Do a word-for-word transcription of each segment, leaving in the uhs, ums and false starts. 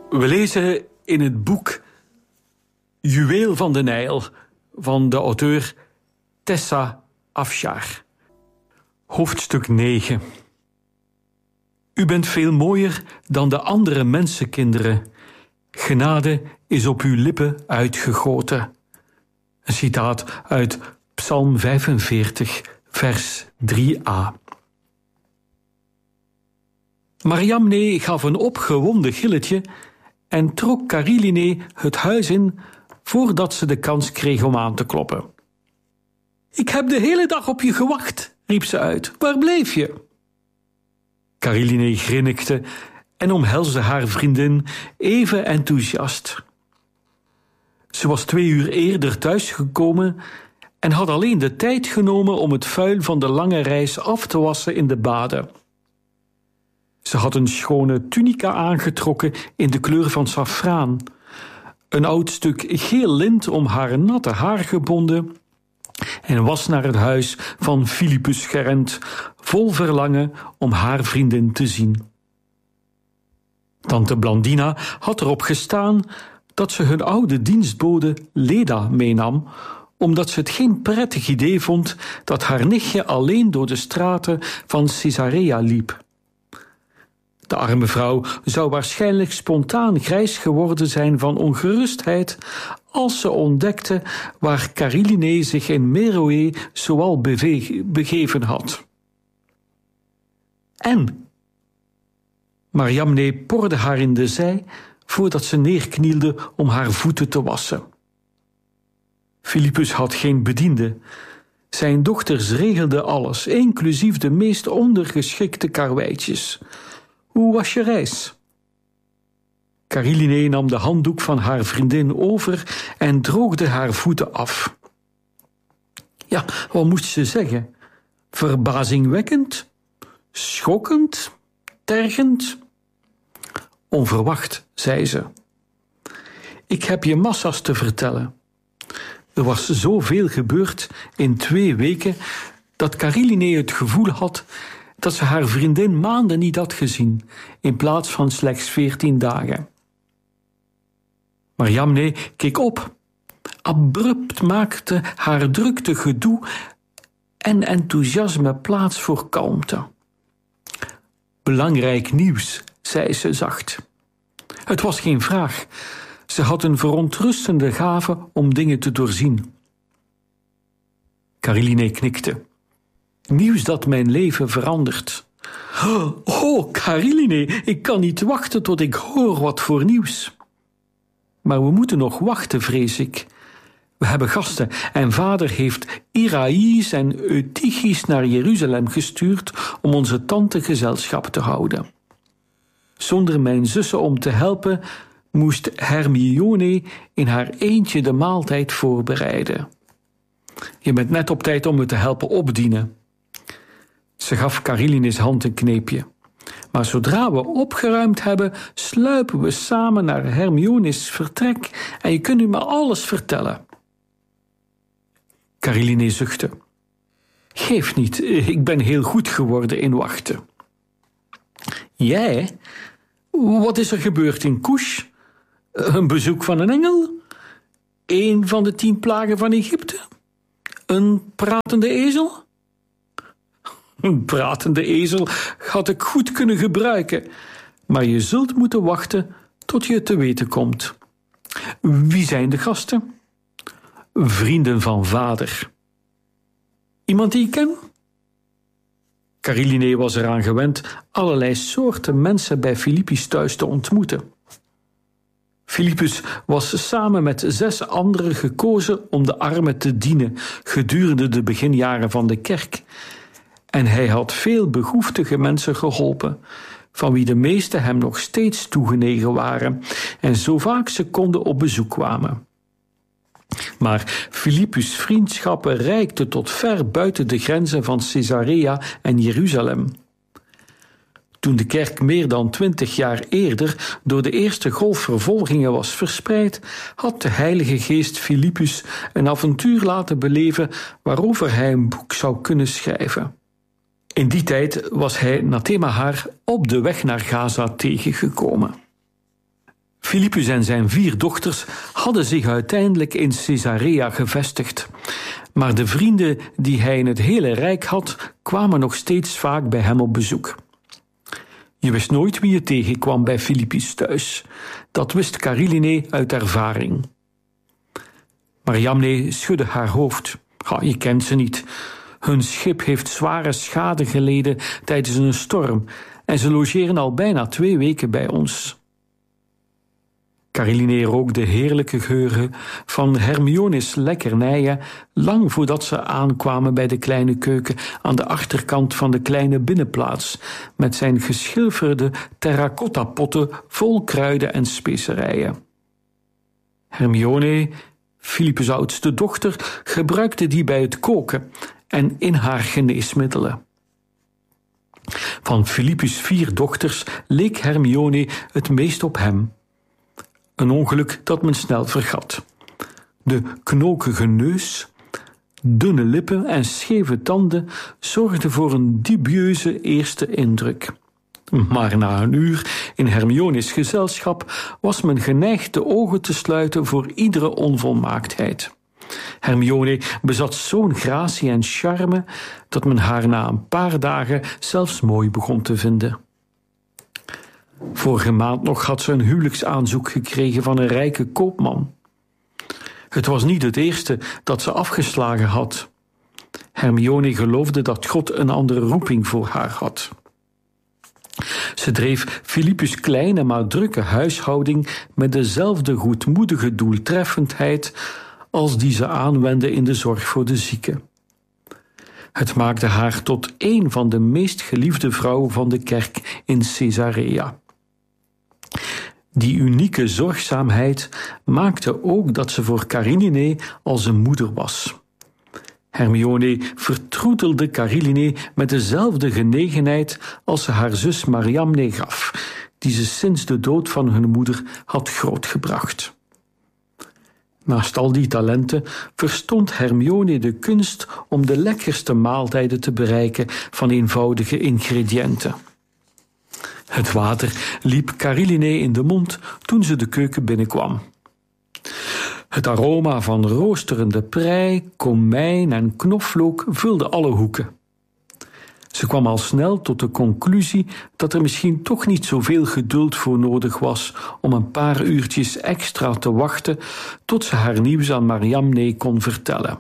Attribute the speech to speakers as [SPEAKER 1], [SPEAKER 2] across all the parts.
[SPEAKER 1] We lezen in het boek Juweel van de Nijl van de auteur Tessa Afshar. Hoofdstuk negen. U bent veel mooier dan de andere mensenkinderen. Genade is op uw lippen uitgegoten. Een citaat uit Psalm vijfenveertig, vers drie a. Mariamne gaf een opgewonden gilletje en trok Kariline het huis in voordat ze de kans kreeg om aan te kloppen. Ik heb de hele dag op je gewacht, riep ze uit. Waar bleef je? Kariline grinnikte en omhelsde haar vriendin even enthousiast. Ze was twee uur eerder thuisgekomen en had alleen de tijd genomen om het vuil van de lange reis af te wassen in de baden. Ze had een schone tunica aangetrokken in de kleur van saffraan, een oud stuk geel lint om haar natte haar gebonden en was naar het huis van Philippus gerend, vol verlangen om haar vriendin te zien. Tante Blandina had erop gestaan dat ze hun oude dienstbode Leda meenam, omdat ze het geen prettig idee vond dat haar nichtje alleen door de straten van Caesarea liep. De arme vrouw zou waarschijnlijk spontaan grijs geworden zijn van ongerustheid als ze ontdekte waar Kariline zich in Meroë zoal beve- begeven had. En? Mariamne porde haar in de zij voordat ze neerknielde om haar voeten te wassen. Philippus had geen bediende. Zijn dochters regelden alles, inclusief de meest ondergeschikte karweitjes. Hoe was je reis? Kariline nam de handdoek van haar vriendin over en droogde haar voeten af. Ja, wat moest ze zeggen? Verbazingwekkend? Schokkend? Tergend? Onverwacht, zei ze. Ik heb je massa's te vertellen. Er was zoveel gebeurd in twee weken dat Kariline het gevoel had dat ze haar vriendin maanden niet had gezien, in plaats van slechts veertien dagen. Mariamne keek op. Abrupt maakte haar drukte gedoe en enthousiasme plaats voor kalmte. Belangrijk nieuws, zei ze zacht. Het was geen vraag. Ze had een verontrustende gave om dingen te doorzien. Kariline knikte. Nieuws dat mijn leven verandert. Oh, Kariline, ik kan niet wachten tot ik hoor wat voor nieuws. Maar we moeten nog wachten, vrees ik. We hebben gasten en vader heeft Iraïs en Eutychis naar Jeruzalem gestuurd om onze tante gezelschap te houden. Zonder mijn zussen om te helpen, moest Hermione in haar eentje de maaltijd voorbereiden. Je bent net op tijd om me te helpen opdienen. Ze gaf Kariline's hand een kneepje. Maar zodra we opgeruimd hebben, sluipen we samen naar Hermione's vertrek en je kunt u me alles vertellen. Kariline zuchtte. Geef niet, ik ben heel goed geworden in wachten. Jij? Wat is er gebeurd in Kush? Een bezoek van een engel? Een van de tien plagen van Egypte? Een pratende ezel? Een pratende ezel had ik goed kunnen gebruiken, maar je zult moeten wachten tot je het te weten komt. Wie zijn de gasten? Vrienden van vader. Iemand die ik ken? Kariline was eraan gewend allerlei soorten mensen bij Philippus thuis te ontmoeten. Philippus was samen met zes anderen gekozen om de armen te dienen gedurende de beginjaren van de kerk. En hij had veel behoeftige mensen geholpen, van wie de meesten hem nog steeds toegenegen waren en zo vaak ze konden op bezoek kwamen. Maar Philippus' vriendschappen reikten tot ver buiten de grenzen van Caesarea en Jeruzalem. Toen de kerk meer dan twintig jaar eerder door de eerste golf vervolgingen was verspreid, had de Heilige Geest Philippus een avontuur laten beleven waarover hij een boek zou kunnen schrijven. In die tijd was hij Nathemahar op de weg naar Gaza tegengekomen. Philippus en zijn vier dochters hadden zich uiteindelijk in Caesarea gevestigd. Maar de vrienden die hij in het hele rijk had, kwamen nog steeds vaak bij hem op bezoek. Je wist nooit wie je tegenkwam bij Philippus thuis. Dat wist Carilinae uit ervaring. Mariamne schudde haar hoofd. Ha, je kent ze niet. Hun schip heeft zware schade geleden tijdens een storm en ze logeren al bijna twee weken bij ons. Carilinae rook de heerlijke geuren van Hermione's lekkernijen lang voordat ze aankwamen bij de kleine keuken aan de achterkant van de kleine binnenplaats met zijn geschilferde terracotta-potten vol kruiden en specerijen. Hermione, Philippus' oudste dochter, gebruikte die bij het koken en in haar geneesmiddelen. Van Philippus' vier dochters leek Hermione het meest op hem. Een ongeluk dat men snel vergat. De knokige neus, dunne lippen en scheve tanden zorgden voor een dubieuze eerste indruk. Maar na een uur in Hermione's gezelschap was men geneigd de ogen te sluiten voor iedere onvolmaaktheid. Hermione bezat zo'n gratie en charme dat men haar na een paar dagen zelfs mooi begon te vinden. Vorige maand nog had ze een huwelijksaanzoek gekregen van een rijke koopman. Het was niet het eerste dat ze afgeslagen had. Hermione geloofde dat God een andere roeping voor haar had. Ze dreef Philippus' kleine maar drukke huishouding met dezelfde goedmoedige doeltreffendheid als die ze aanwendde in de zorg voor de zieken. Het maakte haar tot een van de meest geliefde vrouwen van de kerk in Caesarea. Die unieke zorgzaamheid maakte ook dat ze voor Carilinae als een moeder was. Hermione vertroetelde Carilinae met dezelfde genegenheid als ze haar zus Mariamne gaf, die ze sinds de dood van hun moeder had grootgebracht. Naast al die talenten verstond Hermione de kunst om de lekkerste maaltijden te bereiken van eenvoudige ingrediënten. Het water liep Carilinae in de mond toen ze de keuken binnenkwam. Het aroma van roosterende prei, komijn en knoflook vulde alle hoeken. Ze kwam al snel tot de conclusie dat er misschien toch niet zoveel geduld voor nodig was om een paar uurtjes extra te wachten tot ze haar nieuws aan Mariamne kon vertellen.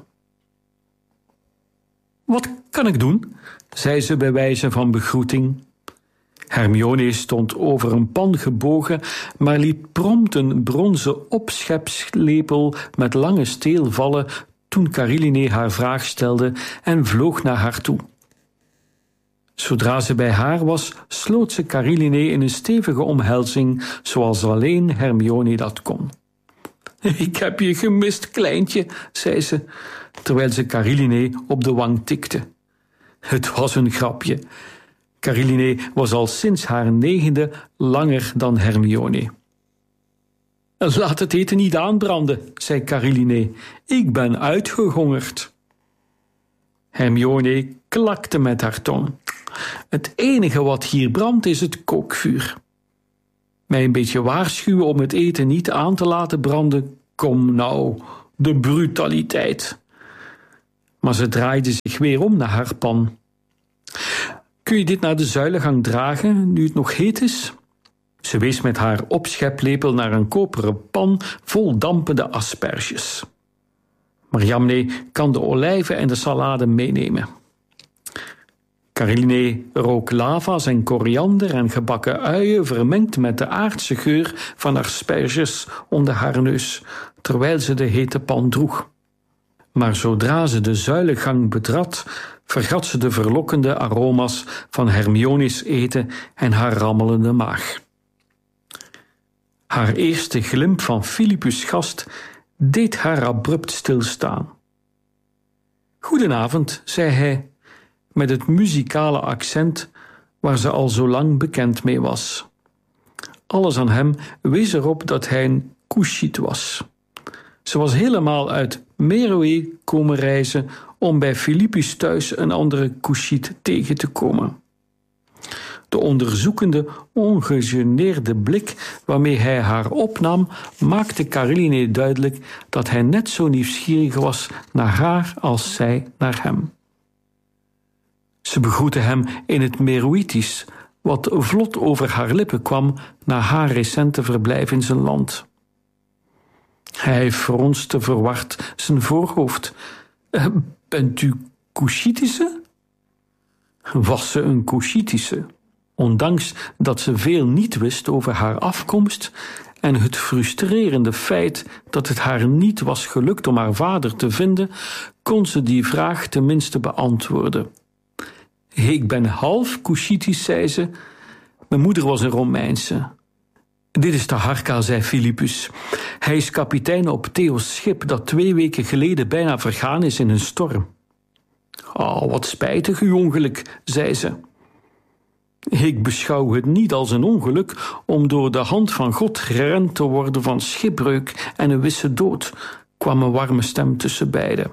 [SPEAKER 1] Wat kan ik doen? Zei ze bij wijze van begroeting. Hermione stond over een pan gebogen, maar liet prompt een bronzen opschepslepel met lange steel vallen toen Carilinae haar vraag stelde en vloog naar haar toe. Zodra ze bij haar was, sloot ze Carilinae in een stevige omhelzing, zoals alleen Hermione dat kon. Ik heb je gemist, kleintje, zei ze, terwijl ze Carilinae op de wang tikte. Het was een grapje. Carilinae was al sinds haar negende langer dan Hermione. Laat het eten niet aanbranden, zei Carilinae. Ik ben uitgehongerd. Hermione klakte met haar tong. Het enige wat hier brandt is het kookvuur. Mij een beetje waarschuwen om het eten niet aan te laten branden. Kom nou, de brutaliteit. Maar ze draaide zich weer om naar haar pan. Kun je dit naar de zuilengang dragen, nu het nog heet is? Ze wees met haar opscheplepel naar een koperen pan vol dampende asperges. Mariamne kan de olijven en de salade meenemen. Carilinae rook lava's en koriander en gebakken uien vermengd met de aardse geur van asperges onder haar neus, terwijl ze de hete pan droeg. Maar zodra ze de zuilengang betrad, vergat ze de verlokkende aroma's van Hermione's eten en haar rammelende maag. Haar eerste glimp van Philippus' gast deed haar abrupt stilstaan. Goedenavond, zei hij, met het muzikale accent waar ze al zo lang bekend mee was. Alles aan hem wees erop dat hij een Couchit was. Ze was helemaal uit Meroë komen reizen om bij Philippus thuis een andere Couchit tegen te komen. De onderzoekende, ongegeneerde blik waarmee hij haar opnam, maakte Kareline duidelijk dat hij net zo nieuwsgierig was naar haar als zij naar hem. Ze begroette hem in het Meroïtisch, wat vlot over haar lippen kwam na haar recente verblijf in zijn land. Hij fronste verward zijn voorhoofd. Bent u Couchitische? Was ze een Couchitische? Ondanks dat ze veel niet wist over haar afkomst en het frustrerende feit dat het haar niet was gelukt om haar vader te vinden, kon ze die vraag tenminste beantwoorden. Ik ben half Couchitisch, zei ze. Mijn moeder was een Romeinse. Dit is Taharka, zei Philippus. Hij is kapitein op Theo's schip dat twee weken geleden bijna vergaan is in een storm. Oh, wat spijtig uw ongeluk, zei ze. Ik beschouw het niet als een ongeluk om door de hand van God gered te worden van schipbreuk en een wisse dood, kwam een warme stem tussen beiden.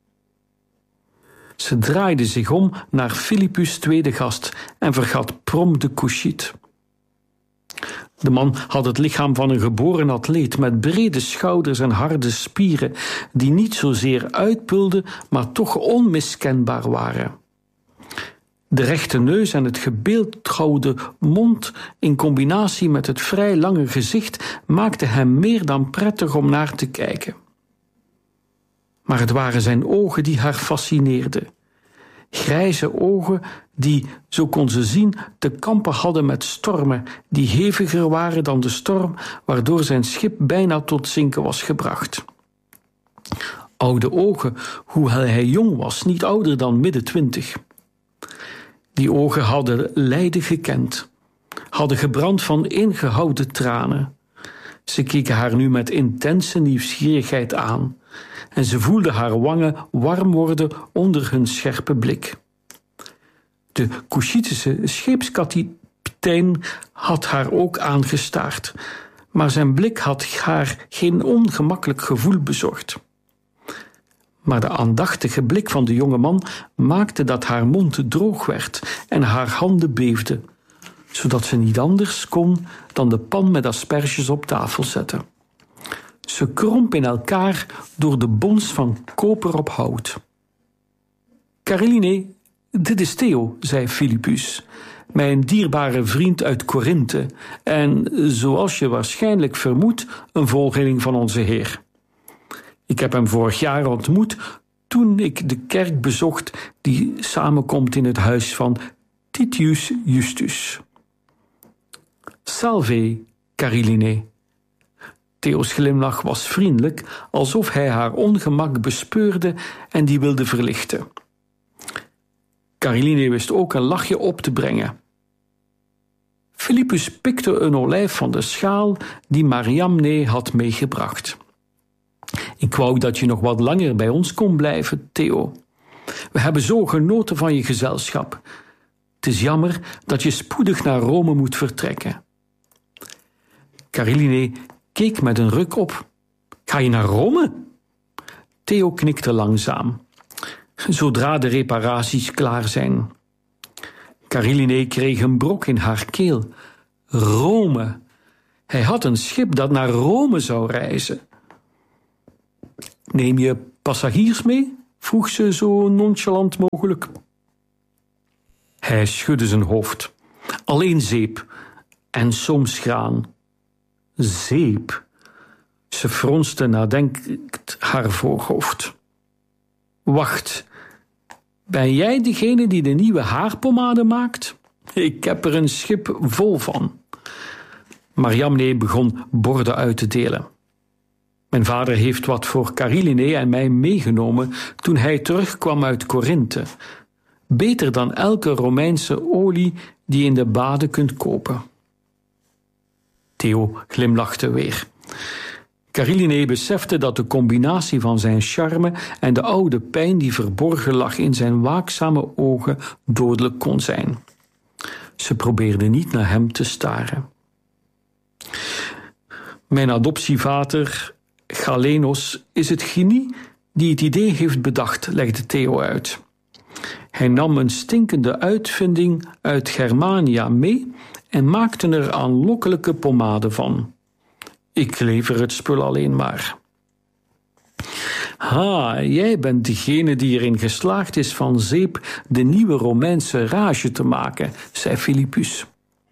[SPEAKER 1] Ze draaide zich om naar Philippus' tweede gast en vergat prompt de Couchit. De man had het lichaam van een geboren atleet met brede schouders en harde spieren die niet zozeer uitpulden, maar toch onmiskenbaar waren. De rechte neus en het gebeeldhouwde mond in combinatie met het vrij lange gezicht maakten hem meer dan prettig om naar te kijken. Maar het waren zijn ogen die haar fascineerden. Grijze ogen die, zo kon ze zien, te kampen hadden met stormen die heviger waren dan de storm waardoor zijn schip bijna tot zinken was gebracht. Oude ogen, hoewel hij jong was, niet ouder dan midden twintig. Die ogen hadden lijden gekend, hadden gebrand van ingehouden tranen. Ze keken haar nu met intense nieuwsgierigheid aan en ze voelde haar wangen warm worden onder hun scherpe blik. De Couchitische scheepskapitein had haar ook aangestaard, maar zijn blik had haar geen ongemakkelijk gevoel bezorgd. Maar de aandachtige blik van de jonge man maakte dat haar mond droog werd en haar handen beefden, zodat ze niet anders kon dan de pan met asperges op tafel zetten. Ze kromp in elkaar door de bons van koper op hout. Kareline, dit is Theo, zei Philippus, mijn dierbare vriend uit Korinthe en, zoals je waarschijnlijk vermoedt, een volgeling van onze Heer. Ik heb hem vorig jaar ontmoet toen ik de kerk bezocht die samenkomt in het huis van Titius Justus. Salve, Kareline. Theo's glimlach was vriendelijk, alsof hij haar ongemak bespeurde en die wilde verlichten. Kareline wist ook een lachje op te brengen. Philippus pikte een olijf van de schaal die Mariamne had meegebracht. Ik wou dat je nog wat langer bij ons kon blijven, Theo. We hebben zo genoten van je gezelschap. Het is jammer dat je spoedig naar Rome moet vertrekken. Kareline keek met een ruk op. Ga je naar Rome? Theo knikte langzaam. Zodra de reparaties klaar zijn. Kareline kreeg een brok in haar keel. Rome. Hij had een schip dat naar Rome zou reizen. Neem je passagiers mee? Vroeg ze zo nonchalant mogelijk. Hij schudde zijn hoofd. Alleen zeep en soms graan. Zeep. Ze fronste nadenkend haar voorhoofd. Wacht, ben jij degene die de nieuwe haarpomade maakt? Ik heb er een schip vol van. Mariamne begon borden uit te delen. Mijn vader heeft wat voor Kareline en mij meegenomen toen hij terugkwam uit Korinthe. Beter dan elke Romeinse olie die je in de baden kunt kopen. Theo glimlachte weer. Kareline besefte dat de combinatie van zijn charme en de oude pijn die verborgen lag in zijn waakzame ogen dodelijk kon zijn. Ze probeerde niet naar hem te staren. Mijn adoptievader, Galenos, is het genie die het idee heeft bedacht, legde Theo uit. Hij nam een stinkende uitvinding uit Germania mee en maakte er aanlokkelijke pommade van. Ik lever het spul alleen maar. Ha, jij bent degene die erin geslaagd is van zeep de nieuwe Romeinse rage te maken, zei Philippus.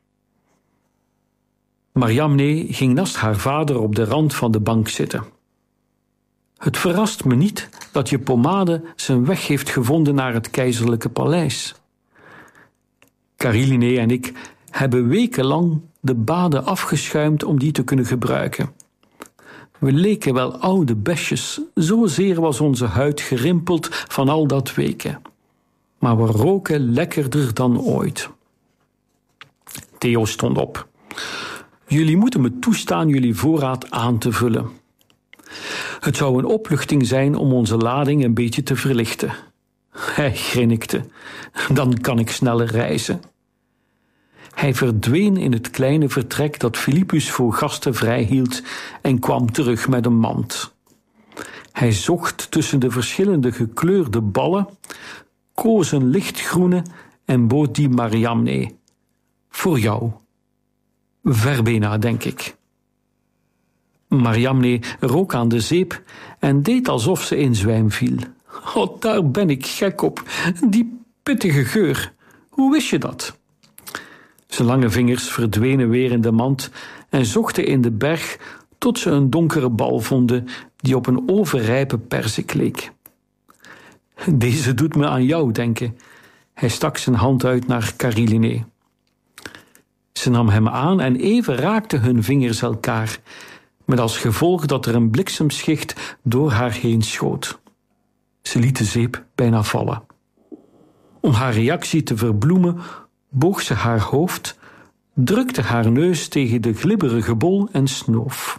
[SPEAKER 1] Mariamne ging naast haar vader op de rand van de bank zitten. Het verrast me niet dat je pommade zijn weg heeft gevonden naar het keizerlijke paleis. Cariline en ik hebben wekenlang de baden afgeschuimd om die te kunnen gebruiken. We leken wel oude besjes, zozeer was onze huid gerimpeld van al dat weken. Maar we roken lekkerder dan ooit. Theo stond op. Jullie moeten me toestaan jullie voorraad aan te vullen. Het zou een opluchting zijn om onze lading een beetje te verlichten. Hij grinnikte. Dan kan ik sneller reizen. Hij verdween in het kleine vertrek dat Philippus voor gasten vrijhield en kwam terug met een mand. Hij zocht tussen de verschillende gekleurde ballen, koos een lichtgroene en bood die Mariamne. Voor jou. Verbena, denk ik. Mariamne rook aan de zeep en deed alsof ze in zwijm viel. Oh, daar ben ik gek op. Die pittige geur. Hoe wist je dat? Zijn lange vingers verdwenen weer in de mand en zochten in de berg tot ze een donkere bal vonden die op een overrijpe perzik leek. Deze doet me aan jou denken. Hij stak zijn hand uit naar Cariline. Ze nam hem aan en even raakten hun vingers elkaar, met als gevolg dat er een bliksemschicht door haar heen schoot. Ze liet de zeep bijna vallen. Om haar reactie te verbloemen, boog ze haar hoofd, drukte haar neus tegen de glibberige bol en snoof.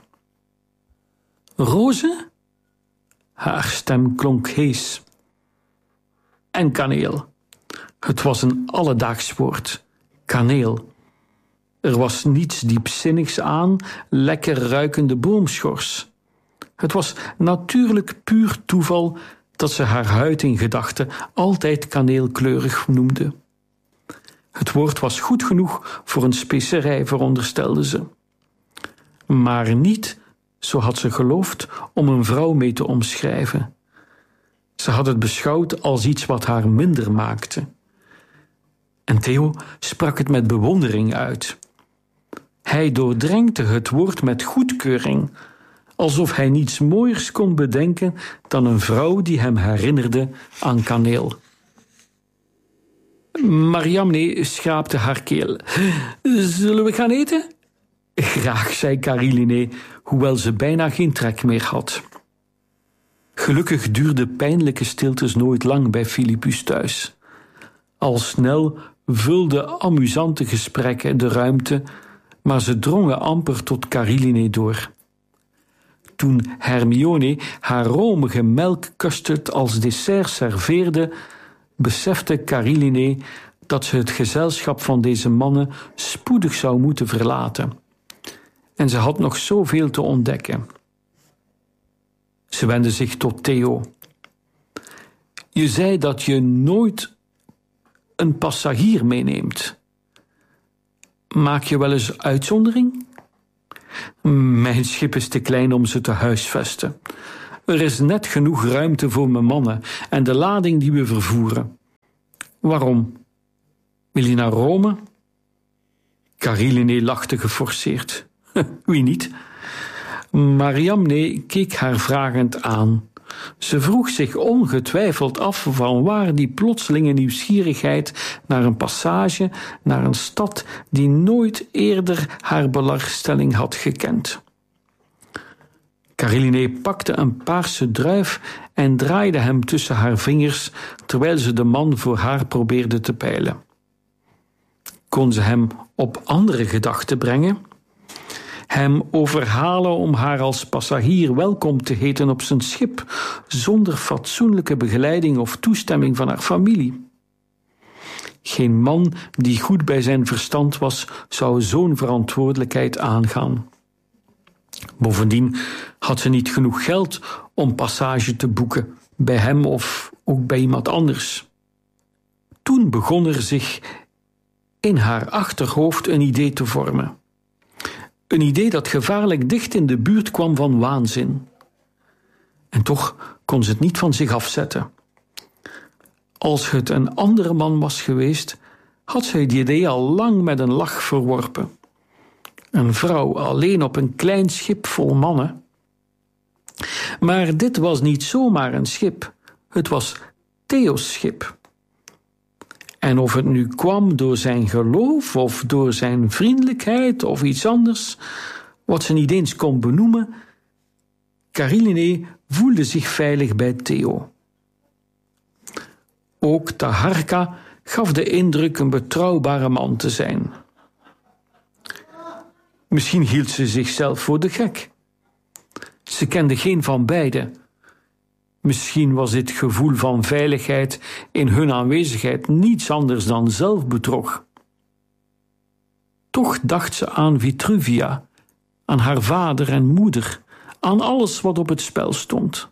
[SPEAKER 1] Roze? Haar stem klonk hees. En kaneel. Het was een alledaags woord. Kaneel. Er was niets diepzinnigs aan, lekker ruikende boomschors. Het was natuurlijk puur toeval dat ze haar huid in gedachten altijd kaneelkleurig noemde. Het woord was goed genoeg voor een specerij, veronderstelde ze. Maar niet, zo had ze geloofd, om een vrouw mee te omschrijven. Ze had het beschouwd als iets wat haar minder maakte. En Theo sprak het met bewondering uit. Hij doordrenkte het woord met goedkeuring, alsof hij niets mooiers kon bedenken dan een vrouw die hem herinnerde aan kaneel. Mariamne schraapte haar keel. Zullen we gaan eten? Graag, zei Cariline, hoewel ze bijna geen trek meer had. Gelukkig duurden pijnlijke stiltes nooit lang bij Philippus thuis. Al snel vulden amusante gesprekken de ruimte, maar ze drongen amper tot Cariline door. Toen Hermione haar romige melkcustard als dessert serveerde, besefte Cariline dat ze het gezelschap van deze mannen spoedig zou moeten verlaten. En ze had nog zoveel te ontdekken. Ze wendde zich tot Theo. Je zei dat je nooit een passagier meeneemt. Maak je wel eens uitzondering? Mijn schip is te klein om ze te huisvesten. Er is net genoeg ruimte voor mijn mannen en de lading die we vervoeren. Waarom? Wil je naar Rome? Cariline lachte geforceerd. Wie niet? Mariamne keek haar vragend aan. Ze vroeg zich ongetwijfeld af van waar die plotselinge nieuwsgierigheid naar een passage, naar een stad die nooit eerder haar belangstelling had gekend. Cariline pakte een paarse druif en draaide hem tussen haar vingers, terwijl ze de man voor haar probeerde te peilen. Kon ze hem op andere gedachten brengen? Hem overhalen om haar als passagier welkom te heten op zijn schip, zonder fatsoenlijke begeleiding of toestemming van haar familie? Geen man die goed bij zijn verstand was, zou zo'n verantwoordelijkheid aangaan. Bovendien had ze niet genoeg geld om passage te boeken, bij hem of ook bij iemand anders. Toen begon er zich in haar achterhoofd een idee te vormen. Een idee dat gevaarlijk dicht in de buurt kwam van waanzin. En toch kon ze het niet van zich afzetten. Als het een andere man was geweest, had zij het idee al lang met een lach verworpen. Een vrouw alleen op een klein schip vol mannen. Maar dit was niet zomaar een schip. Het was Theo's schip. En of het nu kwam door zijn geloof of door zijn vriendelijkheid of iets anders, wat ze niet eens kon benoemen, Karyline voelde zich veilig bij Theo. Ook Taharka gaf de indruk een betrouwbare man te zijn. Misschien hield ze zichzelf voor de gek. Ze kende geen van beiden. Misschien was dit gevoel van veiligheid in hun aanwezigheid niets anders dan zelfbedrog. Toch dacht ze aan Vitruvia, aan haar vader en moeder, aan alles wat op het spel stond.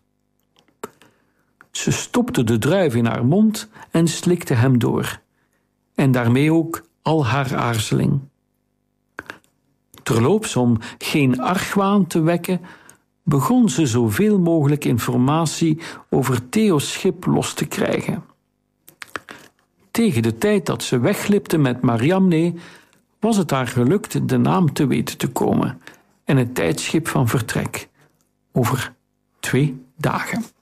[SPEAKER 1] Ze stopte de druif in haar mond en slikte hem door, en daarmee ook al haar aarzeling. Terloops, om geen argwaan te wekken, begon ze zoveel mogelijk informatie over Theo's schip los te krijgen. Tegen de tijd dat ze wegglipte met Mariamne, was het haar gelukt de naam te weten te komen en het tijdschip van vertrek over twee dagen.